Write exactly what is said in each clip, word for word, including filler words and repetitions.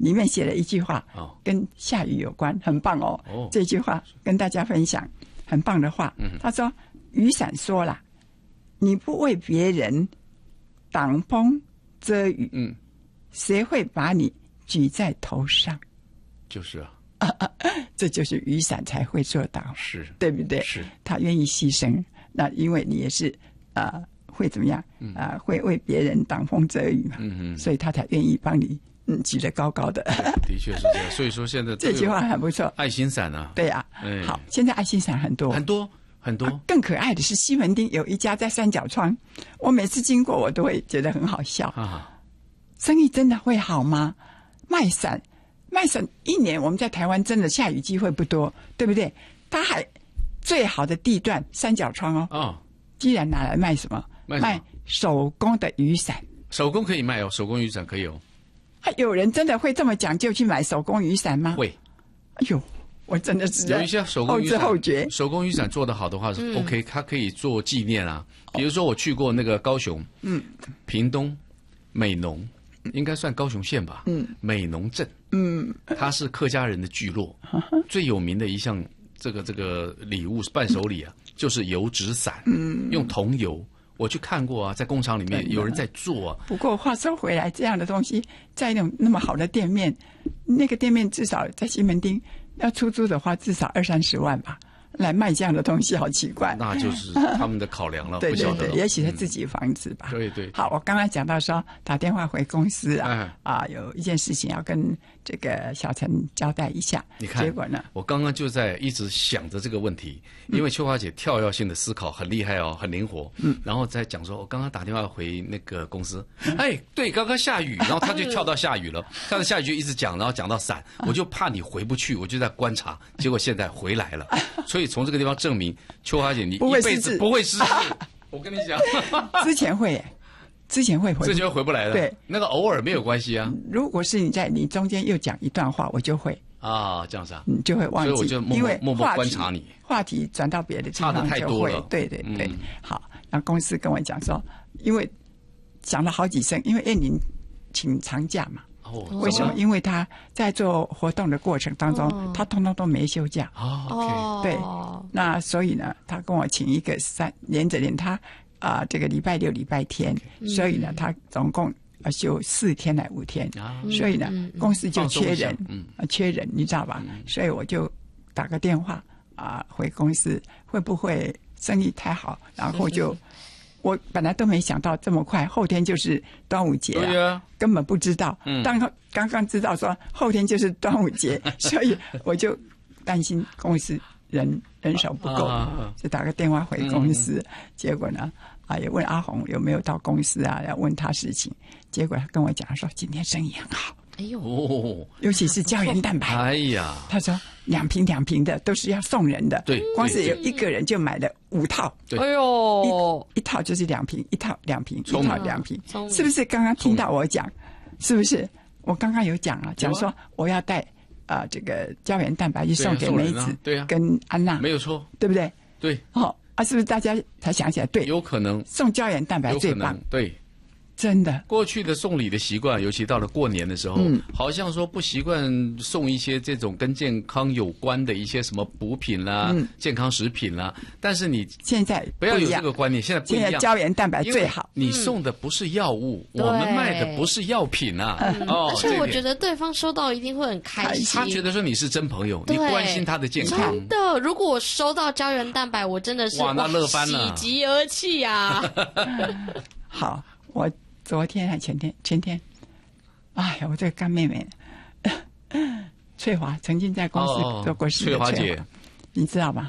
里面写了一句话， 哦， 跟下雨有关，很棒哦。 哦， 这句话跟大家分享，很棒的话。 嗯， 他说：“雨伞说了，你不为别人挡风遮雨， 嗯， 谁会把你举在头上？” 就是啊， 啊啊这就是雨伞才会做到， 是， 对不对？ 是， 他愿意牺牲，那因为你也是啊、呃，会怎么样啊、呃？会为别人挡风遮雨嘛， 嗯嗯， 所以他才愿意帮你嗯举得高高的。 的确是这样。所以说现在这句话很不错， 爱心伞啊， 对啊。 哎、 好，现在爱心伞很多很多很多、 啊。更可爱的是西门町有一家在三角窗，我每次经过我都会觉得很好笑。 啊， 生意真的会好吗？卖伞。卖伞一年，我们在台湾真的下雨机会不多，对不对？他还最好的地段三角窗哦， 哦， 居然拿来卖什么？ 卖什么？ 卖手工的雨伞。 手工可以卖哦，手工雨伞可以哦。 啊，有人真的会这么讲究去买手工雨伞吗？ 会。 哎呦，我真的是有一些手工雨伞， 后知后觉。 手工雨伞做得好的话是 OK，、嗯、它可以做纪念啊。比如说我去过那个高雄，嗯，屏东美浓。应该算高雄县吧，嗯，美浓镇，嗯，它是客家人的聚落，最有名的一项这个这个礼物伴手礼啊，就是油纸伞，嗯，用桐油，我去看过啊，在工厂里面有人在做啊。 不过话说回来，这样的东西在那种那么好的店面，那个店面至少在西门町要出租的话，至少二三十万吧。来卖这样的东西，好奇怪。 那就是他们的考量了， 对对对， 不晓得也许是自己房子吧。 嗯、对对。 好，我刚才讲到说打电话回公司啊， 嗯、 啊，有一件事情要跟这个小陈交代一下。 你看， 结果呢？ 我刚刚就在一直想着这个问题，因为秋华姐跳跃性的思考很厉害哦，很灵活。嗯。然后在讲说，我刚刚打电话回那个公司，嗯、哎，对，刚刚下雨，然后他就跳到下雨了，跳到下雨就一直讲，然后讲到伞，我就怕你回不去，我就在观察，结果现在回来了，所以从这个地方证明。秋华姐，你一辈子不会失智。我跟你讲， 之前会，之前会回， 之前回不来的。对，那个偶尔没有关系啊。 如果是你在你中间又讲一段话，我就会啊，这样子啊， 你就会忘记， 所以我就默默因为默默观察你， 话题转到别的地方差的太多了。 对对对，嗯、好，那公司跟我讲说，因为讲了好几声，因为燕玲请长假嘛。 哦， 为什么？因为他在做活动的过程当中，哦、他通通都没休假。 哦 ，OK， 对，那所以呢，他跟我请一个三连着连他啊、呃，这个礼拜六、礼拜天， okay. 所以呢，他总共呃休四天来五天，嗯、所以呢，嗯、公司就缺人，嗯、呃，缺人，你知道吧？嗯、所以我就打个电话啊、呃，回公司，会不会生意太好？然后就。我本来都没想到这么快，后天就是端午节了， 对啊， 根本不知道。 嗯， 当刚刚知道说后天就是端午节，所以我就担心公司人人手不够，啊、就打个电话回公司。嗯、结果呢，啊，也问阿红有没有到公司啊，要问他事情。结果他跟我讲说，今天生意很好。 哎呦， 哦， 尤其是胶原蛋白。 哎呀， 他说两瓶两瓶的都是要送人的， 对， 光是有一个人就买了五套。 对， 哎呦， 一一套就是两瓶，一套两瓶，一套两瓶，是不是？刚刚听到我讲，是不是？我刚刚有讲啊，讲说我要带啊、呃、这个胶原蛋白去送给梅子， 对啊， 跟安娜， 没有错， 对不对？ 对， 哦啊，是不是大家才想起来？对， 有可能送胶原蛋白最棒， 对。 真的， 过去的送礼的习惯，尤其到了过年的时候，嗯、好像说不习惯送一些这种跟健康有关的一些什么补品啦、嗯、健康食品啦。但是你现在不要有这个观念，现在不一样。 现在胶原蛋白最好。 你送的不是药物，嗯、我们卖的不是药品啊。 嗯、哦，而且我觉得对方收到一定会很开心。 他觉得说你是真朋友，你关心他的健康。 真的，如果我收到胶原蛋白，我真的是哇，那乐翻了， 喜极而泣呀。 好，我。昨天还前天前天，哎呀，我这个干妹妹翠华曾经在公司做过事的翠华， 翠华姐， 你知道吗？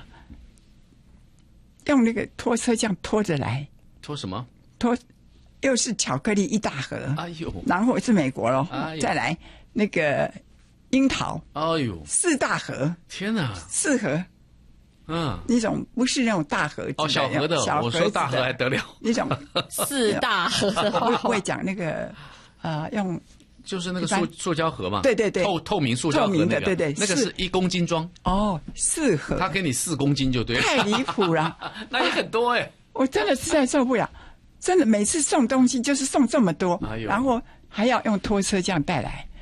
用那个拖车这样拖着来， 拖什么？ 拖又是巧克力一大盒， 哎呦， 然后是美国咯， 哎、 再来那个樱桃， 哎呦， 四大盒， 天哪， 四盒。 嗯， 那种不是那种大盒子哦，小盒的， 小盒子的我说大盒还得了？ 那种四大盒的， 我不会讲那个呃，用就是那个塑塑胶盒嘛， 对对对， 透透明塑胶盒、那個、 透明的，对对， 那个是一公斤装哦，四盒， 他给你四公斤就对了， 太离谱了， 那也很多哎、欸， 我真的实在受不了，真的每次送东西就是送这么多， 哎、 然后还要用拖车这样带来。